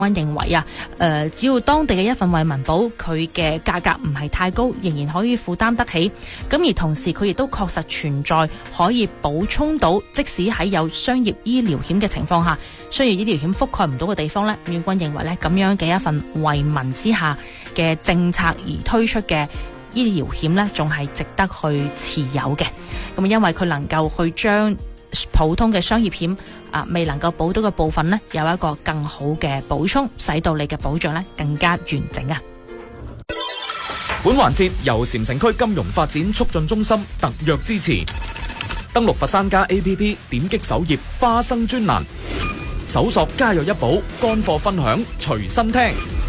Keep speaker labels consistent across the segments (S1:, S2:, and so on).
S1: 我認為啊，只要當地嘅一份惠民保佢嘅價格唔係太高，仍然可以負擔得起。咁而同時佢亦都確實存在可以補充到，即使喺有商業醫療險嘅情況下，商業醫療險覆蓋唔到嘅地方呢，遠軍認為呢，咁樣嘅一份惠民之下嘅政策而推出嘅醫療險呢，仲係值得去持有嘅。咁因為佢能夠去將普通嘅商業險未能夠保到嘅部分呢，有一個更好嘅補充，使到你嘅保障呢更加完整啊！
S2: 本環節由禪城區金融發展促進中心特約支持。登錄佛山家 APP， 點擊首頁花生專欄，搜索家有一寶，乾貨分享隨身聽。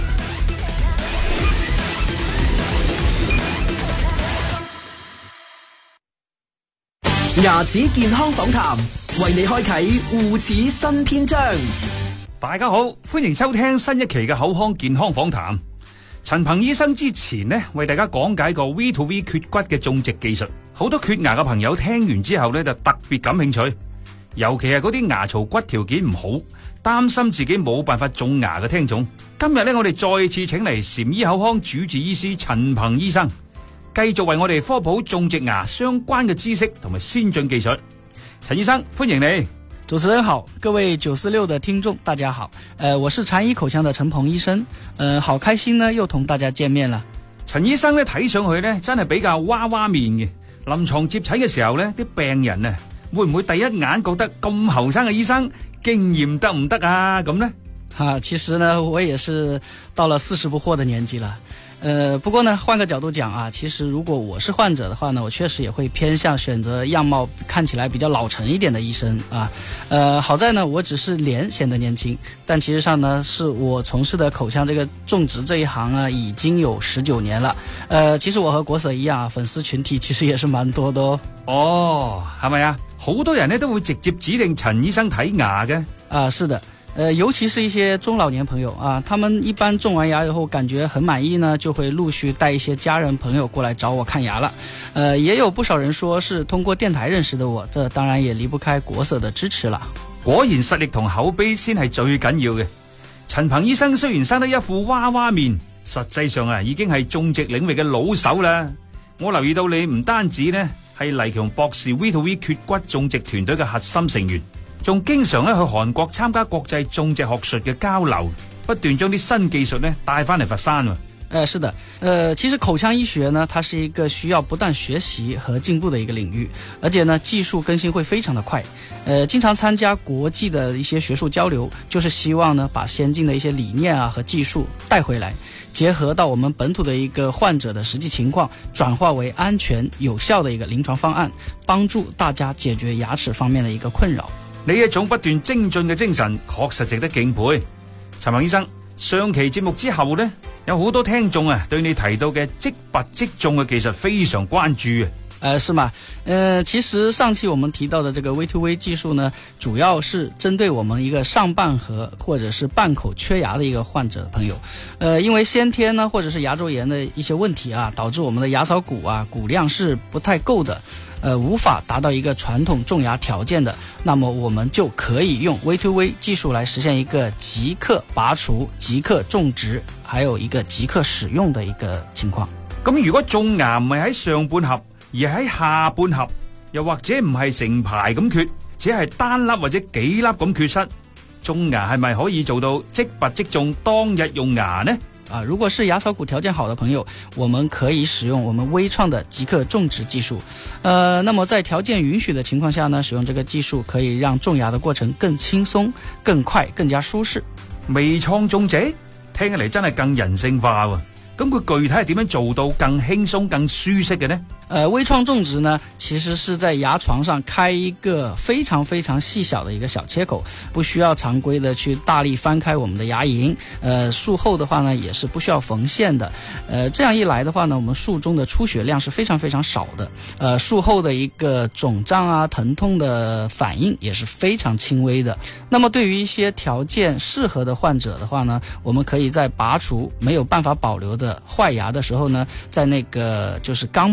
S3: 牙齒健康訪談，為你開啟護齒新篇章。
S4: 大家好，歡迎收聽新一期嘅口腔健康訪談。陳鵬醫生之前呢，為大家講解過 V2V 缺骨嘅種植技術，好多缺牙嘅朋友聽完之後呢，就特別感興趣，尤其係嗰啲牙槽骨條件唔好，擔心自己冇辦法種牙嘅聽眾。今日呢，我哋再次請嚟禪醫口腔主治醫師陳鵬醫生，繼續為我哋科普種植牙相關嘅知識同埋先進技術。陳醫生，歡迎你。
S5: 主持人好，各位946的聽眾大家好，我是禪醫口腔的陳鵬醫生，好開心呢又同大家見面啦。
S4: 陳醫生咧睇上去咧真係比較娃娃面嘅，臨床接診嘅時候咧，啲病人啊會唔會第一眼覺得咁後生嘅醫生經驗得唔得啊？咁呢？
S5: 其實呢我也是到了40不惑的年紀了。不過呢，換個角度講啊，其實如果我是患者的話呢，我確實也會偏向選擇樣貌看起來比較老成一點的醫生啊。好在呢，我只是臉顯得年輕，但其實上呢，是我從事的口腔這個種植這一行啊，已經有19年了。其實我和國 Sir 一樣啊，粉絲群體其實也是蠻多的哦。
S4: 哦，係咪啊？好多人呢都會直接指定陳醫生睇牙嘅。是的。
S5: 尤其是一些中老年朋友啊，他們一般種完牙以後感覺很滿意呢，就會陸續帶一些家人朋友過來找我看牙了。也有不少人說是通過電台認識的我，這當然也離不開國 Sir 的支持了。
S4: 果然實力同口碑先係最緊要嘅。陳鵬醫生雖然生得一副娃娃面，實際上啊已經係種植領域嘅老手啦。我留意到你唔單止呢係黎強博士 V2V 缺骨種植團隊嘅核心成員，仲經常去韓國參加國際種植學術嘅交流，不斷將啲新技術呢帶翻嚟佛山。
S5: 是的，其實口腔醫學呢，它是一個需要不斷學習和進步的一個領域，而且呢，技術更新會非常的快。經常參加國際的一些學術交流，就是希望呢，把先進的一些理念啊和技術帶回來，結合到我們本土的一個患者的實際情況，轉化為安全有效的一個臨床方案，幫助大家解決牙齒方面的一個困擾。
S4: 你一種不斷精進嘅精神，確實值得敬佩。陳鵬醫生，上期節目之後呢，有好多聽眾啊，對你提到嘅即拔即種嘅技術非常關注啊。
S5: 是嗎？其實上期我們提到的這個 V2V 技術呢，主要是針對我們一個上半頜或者是半口缺牙的一個患者朋友。因為先天呢，或者是牙周炎的一些問題啊，導致我們的牙槽骨啊骨量是不太夠的。無法達到一個傳統種牙條件的，那麼我們就可以用 V2V 技術來實現一個即刻拔除、即刻種植，還有一個即刻使用的一個情況。
S4: 咁如果種牙唔係喺上半頜，而喺下半頜，又或者唔係成排咁缺，只係單粒或者幾粒咁缺失，種牙係咪可以做到即拔即種，當日用牙呢？
S5: 如果是牙槽骨條件好的朋友，我們可以使用我們微創的即刻種植技術。那麼在條件允許的情況下呢，使用這個技術可以讓種牙的過程更輕鬆、更快、更加舒適。
S4: 微創種植聽起嚟真係更人性化喎。咁佢具體係點樣做到更輕鬆、更舒適嘅呢？
S5: 微創種植呢，其實是在牙床上開一個非常非常細小的一個小切口，不需要常規的去大力翻開我們的牙齦。術後的話呢，也是不需要縫線的。這樣一來的話呢，我們術中的出血量是非常非常少的。術後的一個腫脹啊、疼痛的反應也是非常輕微的。那麼對於一些條件適合的患者的話呢，我們可以在拔除沒有辦法保留的壞牙的時候呢，在那個就是剛拔的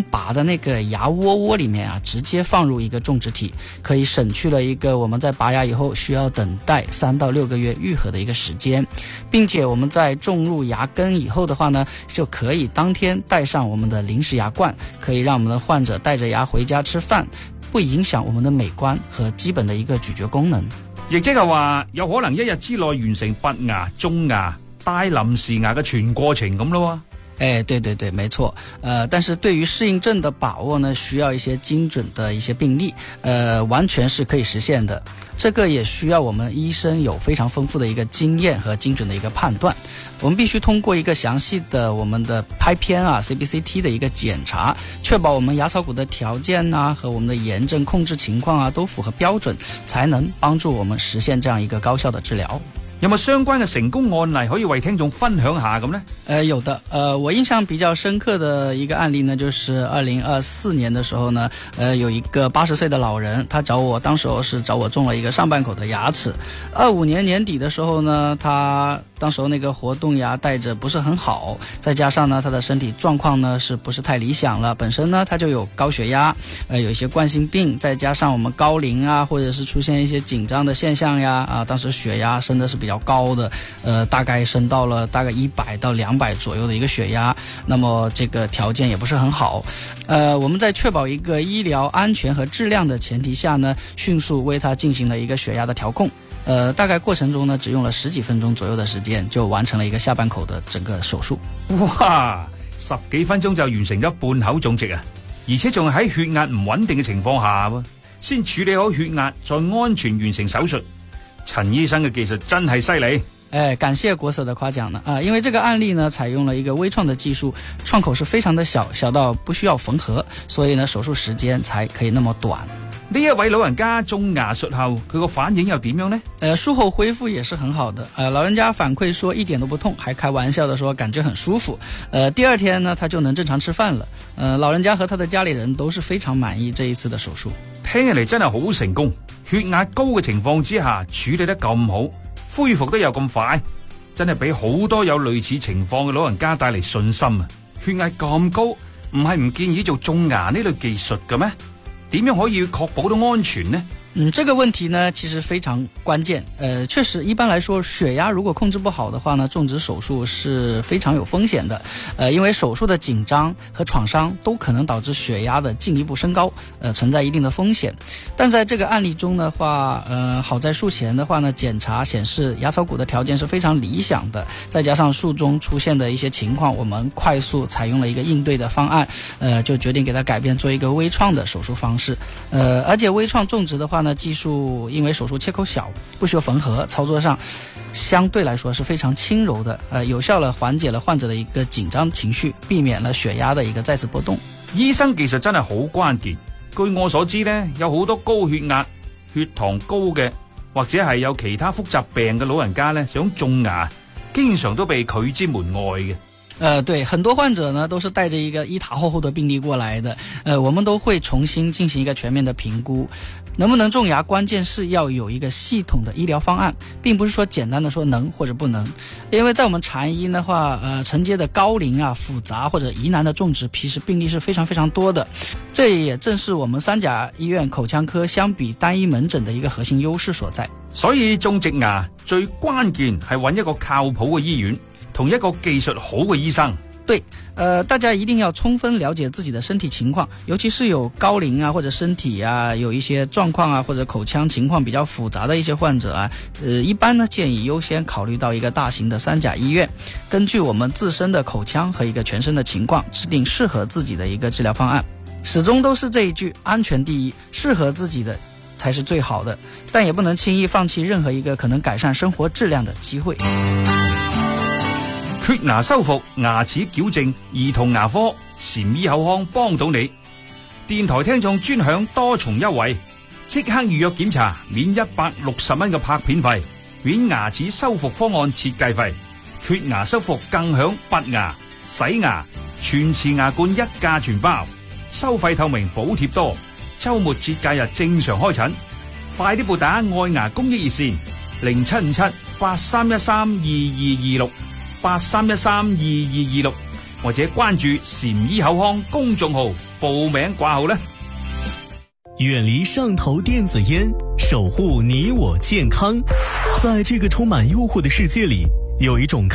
S5: 那个牙窝里面啊，直接放入一个种植体，可以省去了一个我们在拔牙以后需要等待3到6个月愈合的一个时间，并且我们在种入牙根以后的话呢，就可以当天带上我们的臨時牙冠，可以讓我們的患者帶着牙回家吃飯，不影響我們的美觀和基本的一個咀嚼功能。
S4: 亦即係話有可能一日之內完成拔牙、種牙、戴臨時牙嘅全過程咁咯。
S5: 哎，對，沒錯。但是對於適應症的把握呢，需要一些精準的一些病例，完全是可以實現的。這個也需要我們醫生有非常豐富的一個經驗和精準的一個判斷。我們必須通過一個詳細的我們的拍片啊 CBCT 的一個檢查，確保我們牙槽骨的條件啊和我們的炎症控制情況啊都符合標準，才能幫助我們實現這樣一個高效的治療。
S4: 有冇相關嘅成功案例可以為聽眾分享下咁呢？
S5: 有的。我印象比較深刻的一個案例呢，就是2024年的時候呢，有一個80歲的老人，他找我，當時候是找我種了一個上半口的牙齒。25年年底的時候呢，他當時候那個活動牙帶着不是很好，再加上呢他的身體狀況呢是不是太理想了，本身呢他就有高血壓，有一些冠心病，再加上我們高齡啊，或者是出現一些緊張的現象呀，當時血壓升的是比較高的，大概升到了大概100到200左右的一個血壓，那麼這個條件也不是很好。我們在確保一個醫療安全和質量的前提下呢，迅速為他進行了一個血壓的調控。大概過程中呢，只用了10幾分鐘左右的時間，就完成了一個下半口的整個手術。
S4: 哇！10幾分鐘就完成咗半口種植啊！而且仲喺血壓唔穩定嘅情況下喎，先處理好血壓，再安全完成手術。陳醫生嘅技術真係犀利。
S5: 感謝國 Sir 的誇獎呢。因為這個案例呢，採用了一個微創的技術，創口是非常的小，小到不需要縫合，所以呢，手術時間才可以那麼短。
S4: 呢一位老人家種牙術後，佢個反應又點樣呢？
S5: 術後恢復也是很好的。老人家反饋說一點都不痛，還開玩笑的說感覺很舒服。第二天呢，他就能正常吃飯了。老人家和他的家裡人都是非常滿意這一次的手術。
S4: 聽起嚟真係好成功，血壓高嘅情況之下處理得咁好，恢復得又咁快，真係俾好多有類似情況嘅老人家帶嚟信心啊！血壓咁高，唔係唔建議做種牙呢類技術嘅咩？點樣可以確保到安全呢？
S5: 這個問題呢，其實非常關鍵。確實，一般來說，血壓如果控制不好的話呢，種植手術是非常有風險的。因為手術的緊張和創傷都可能導致血壓的進一步升高，存在一定的風險。但在這個案例中的話，好在術前的話呢，檢查顯示牙槽骨的條件是非常理想的，再加上術中出現的一些情況，我們快速採用了一個應對的方案，就決定給它改變做一個微創的手術方式。而且微創種植的話呢，技術因為手術切口小，不需要縫合，操作上相對來說是非常輕柔的，有效地緩解了患者的一個緊張情緒，避免了血壓的一個再次波動。
S4: 醫生技術真係好關鍵。據我所知呢，有好多高血壓、血糖高嘅，或者係有其他複雜病嘅老人家呢，想種牙，經常都被拒之門外嘅。
S5: 對，很多患者呢都是帶着一個一沓厚厚的病歷過來的，我們都會重新進行一個全面的評估。能不能種牙，關鍵是要有一個系統的醫療方案，並不是說簡單的說能或者不能。因為在我們禪醫的話，承接的高齡啊、複雜或者疑難的種植，其實病例是非常非常多的。這也正是我們三甲醫院口腔科相比單一門診的一個核心優勢所在。
S4: 所以種植牙最關鍵係揾一個靠譜嘅醫院，同一個技術好嘅醫生。
S5: 對，大家一定要充分了解自己的身體情況，尤其是有高齡啊，或者身體啊有一些狀況啊，或者口腔情況比較複雜的一些患者啊，一般呢建議優先考慮到一個大型的三甲醫院，根據我們自身的口腔和一個全身的情況，制定適合自己的一個治療方案。始終都是這一句，安全第一，適合自己的才是最好的，但也不能輕易放棄任何一個可能改善生活質量的機會。
S4: 缺牙修復、牙齒矯正、兒童牙科、禪醫口腔幫到你。電台聽眾專享多重優惠，即刻預約檢查，免160蚊嘅拍片費，免牙齒修復方案設計費。缺牙修復更享拔牙、洗牙、全瓷牙冠一價全包，收費透明，補貼多。週末節假日正常開診，快啲撥打愛牙公益熱線075783132226。83132226 或者關注禪醫口腔公眾號報名掛號啦。
S6: 遠離上頭電子煙，守護你我健康。在這個充滿誘惑的世界裡，有一種